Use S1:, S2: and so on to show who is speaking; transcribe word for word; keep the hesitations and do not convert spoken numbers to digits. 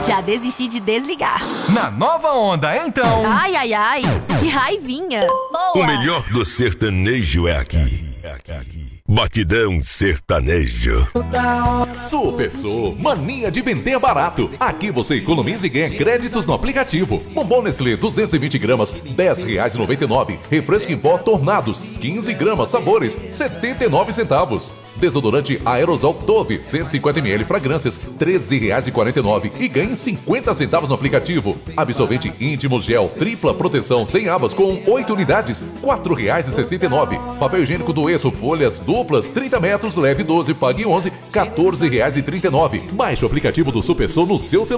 S1: Já desisti de desligar.
S2: Na nova onda, então.
S1: Ai, ai, ai. Que raivinha. Boa.
S3: O melhor do sertanejo é aqui. Batidão sertanejo.
S4: Super Sul, mania de vender barato. Aqui você economiza e ganha créditos no aplicativo. Bombom Nestlé duzentos e vinte gramas, dez reais e noventa e nove centavos. Refresco em pó Tornados, quinze gramas, sabores, setenta e nove centavos. Desodorante Aerosol Dove, cento e cinquenta mililitros, fragrâncias, treze reais e quarenta e nove centavos. E ganhe cinquenta centavos no aplicativo. Absorvente íntimo gel, tripla proteção, sem abas, com oito unidades, quatro reais e sessenta e nove centavos. Papel higiênico Dueto, folhas duplas, trinta metros, leve doze, pague onze, quatorze reais e trinta e nove centavos. Baixe o aplicativo do Super Sul no seu celular.